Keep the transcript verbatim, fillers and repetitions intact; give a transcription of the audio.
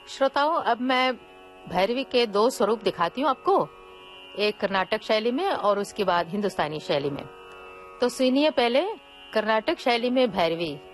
श्रोताओं, अब मैं भैरवी के दो स्वरूप दिखाती हूँ आपको, एक कर्नाटक शैली में और उसके बाद हिंदुस्तानी शैली में। तो सुनिए पहले कर्नाटक शैली में भैरवी।